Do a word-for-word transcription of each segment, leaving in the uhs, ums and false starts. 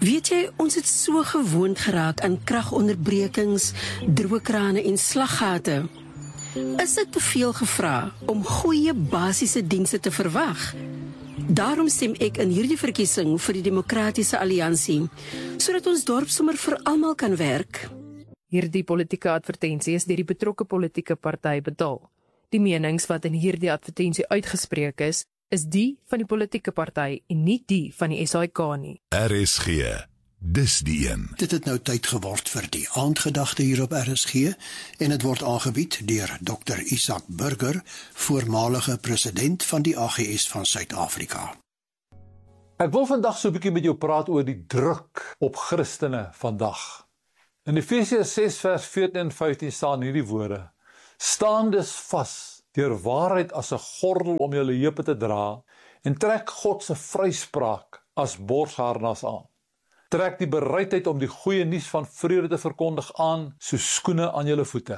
Weet jy, ons het so gewoond geraak aan kragonderbrekings, droë krane en slaggate. Is dit te veel gevra om goeie basiese dienste te verwag? Daarom stem ek in hierdie verkiesing vir die Demokratiese Alliansie, sodat ons dorp sommer vir almal kan werk. Hierdie politieke advertensie is deur die betrokke politieke party betaal. Die menings wat in hierdie advertensie uitgespreek is, is die van die politieke party en nie die van die S A I K nie. R S G, dis die een. Dit het nou tyd geword vir die aandgedagte hier op R S G en dit word aangebied deur dokter Isak Burger, voormalige president van die A G S van Suid-Afrika. Ek wil vandag so 'n bietjie met jou praat oor die druk op Christene vandag. In Efesiërs ses vers veertien en vyftien staan hierdie woorde: Staan dus vas deur waarheid as 'n gordel om julle heupe te dra en trek God se vryspraak as borsharnas aan. Trek die bereidheid om die goeie nuus van vrede te verkondig aan soos skoene aan julle voete.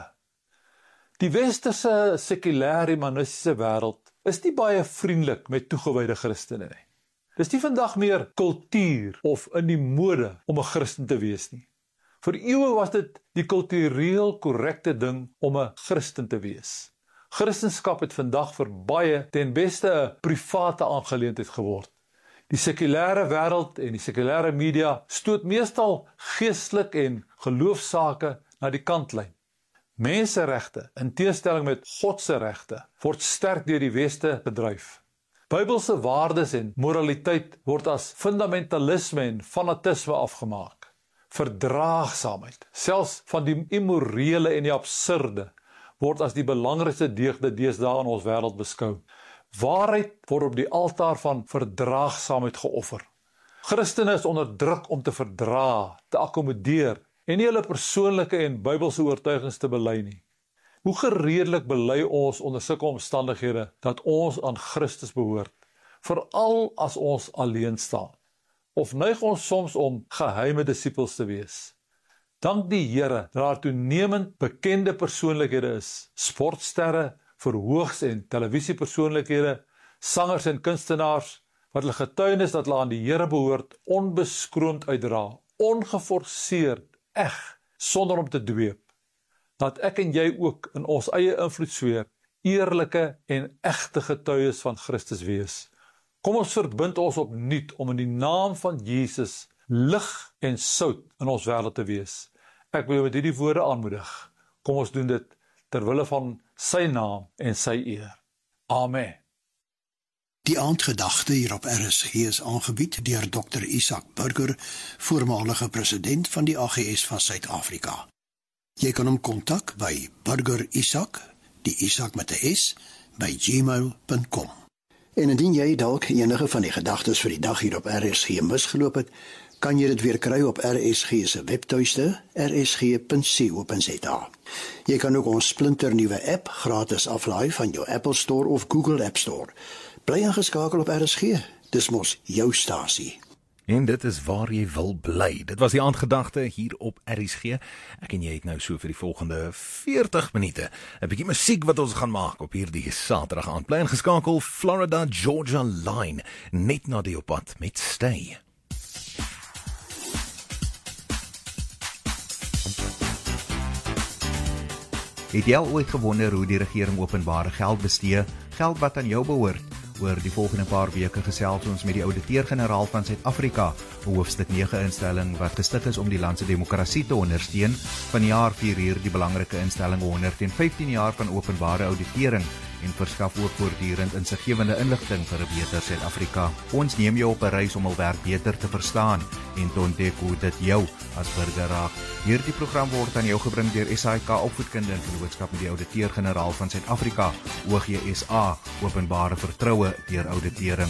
Die westerse sekulêre humanistiese wêreld is nie baie vriendelik met toegewyde Christene nie. Dis nie vandag meer kultuur of in die mode om 'n Christen te wees nie. Vir eeue was dit die kultureel korrekte ding om 'n Christen te wees. Christendom het vandag vir baie ten beste 'n private aangeleentheid geword. Die sekulêre wêreld en die sekulêre media stoot meestal geestelik en geloofsake na die kantlyn. Menseregte, in teenstelling met God se regte, word sterk deur die weste bedryf. Bybelse waardes en moraliteit word as fundamentalisme en fanatisme afgemaak. Verdraagsaamheid, selfs van die immorele en die absurde, word as die belangrikste deugde deesdae in ons wêreld beskou. Waarheid word op die altaar van verdraagsaamheid geoffer. Christene is onder druk om te verdra, te akkommodeer en nie hulle persoonlike en Bybelse oortuigings te bely nie. Hoe gereedelik bely ons onder sulke omstandighede dat ons aan Christus behoort, veral as ons alleen staan? Of neig ons soms om geheime disippels te wees? Dank die Here dat daar toenemend bekende persoonlikhede is, sportsterre, verhoogs- en televisiepersoonlikhede, sangers en kunstenaars, wat hulle getuienis dat hulle aan die Here behoort, onbeskroomd uitdra, ongeforseerd, eg, sonder om te dweep. Dat ek en jy ook in ons eie invloedsfeer eerlike en egte getuies van Christus wees. Kom ons verbind ons opnuut om in die naam van Jesus lig en sout in ons wêreld te wees. Ek wil met hierdie woorde aanmoedig. Kom ons doen dit ter wille van sy naam en sy eer. Amen. Die aandgedagte hier op R S G is aangebied deur dokter Isak Burger, voormalige president van die A G S van Suid-Afrika. Jy kan hom kontak by Burger Isak, die Isak met 'n S, by gmail punt com. En indien jy dalk enige van die gedagtes vir die dag hier op R S G misgeloop het, kan jy dit weer kry op R S G se webtuiste, r s g punt co punt z a. Jy kan ook ons splinternuwe app gratis aflaai van jou Apple Store of Google App Store. Bly ingeskakel op R S G, dis mos jou stasie. En dit is waar jy wil bly. Dit was die aandgedagte hier op R S G. Ek en jy het nou so vir die volgende veertig minute 'n bietjie musiek wat ons gaan maak op hierdie Saterdag aand. Bly ingeskakel, Florida Georgia Line, net na die oppad met Stay. Het jy al ooit gewonder hoe die regering openbare geld bestee, geld wat aan jou behoort? Oor die volgende paar weke gesels ons met die ouditeur-generaal van Suid-Afrika, 'n hoofstuk nege instelling wat gestig is om die land se demokrasie te ondersteun. Vanjaar vier hier die belangrike instelling honderd en vyftien jaar van openbare auditering en verskaf ook voortdurend insiggewende inligting vir 'n beter Suid-Afrika. Ons neem jou op 'n reis om hul werk beter te verstaan en te ontdek hoe dit jou as burger raak. Hierdie program word aan jou gebring deur S A I K Opvoedkunde in vennootskap met die ouditeur-generaal van Suid-Afrika, O G S A, openbare vertroue deur auditering.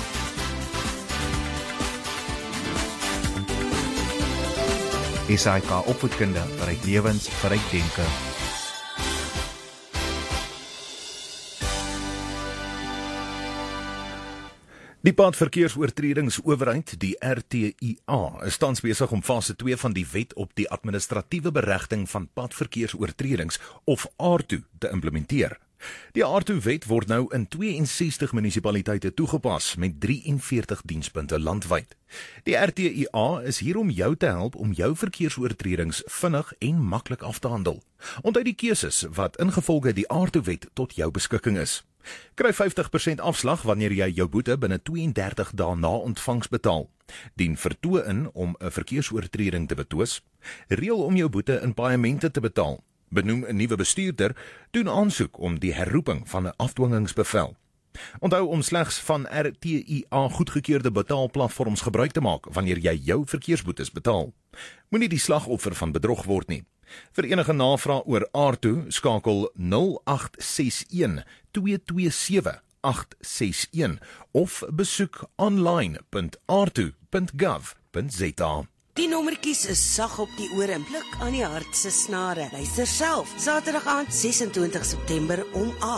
S A I K Opvoedkunde, verryk lewens, verryk denke. Die padverkeersoortredingsowerheid, die R T I A, is tans besig om fase twee van die wet op die administratiewe beregting van padverkeersoortredings, of A R T O, te implementeer. Die A R T O-wet word nou in twee en sestig munisipaliteite toegepas met drie en veertig dienspunte landwyd. Die R T I A is hier om jou te help om jou verkeersoortredings vinnig en maklik af te handel. Onthou die keuses wat ingevolge die A R T O-wet tot jou beskikking is. Kry vyftig persent afslag wanneer jy jou boete binne twee en dertig dae na ontvangs betaal. Dien vertoë in om 'n verkeersoortreding te betwis. Reël om jou boete in paemente te betaal. Benoem 'n nuwe bestuurder, doen aansoek om die herroeping van 'n afdwingingsbevel. Onthou om slegs van R T I A goedgekeurde betaalplatforms gebruik te maak wanneer jy jou verkeersboetes betaal. Moenie die slagoffer van bedrog word nie. Vir enige navraag oor A R T O, skakel nul agt ses een twee twee sewe agt ses een of besoek online punt a r t o punt gov punt z a. Die nommertjies is sag op die oor en pluk aan die hart se snare. Luister self, Saterdag aand ses en twintig September om agt.